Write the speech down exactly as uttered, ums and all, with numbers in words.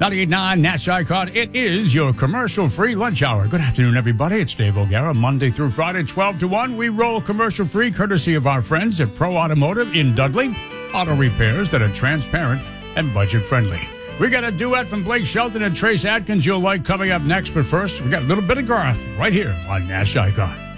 ninety-eight point nine Nash Icon. It is your commercial-free lunch hour. Good afternoon, everybody. It's Dave O'Gara. Monday through Friday, twelve to one. We roll commercial-free courtesy of our friends at Pro Automotive in Dudley. Auto repairs that are transparent and budget-friendly. We got a duet from Blake Shelton and Trace Atkins you'll like coming up next. But first, we got a little bit of Garth right here on Nash Icon.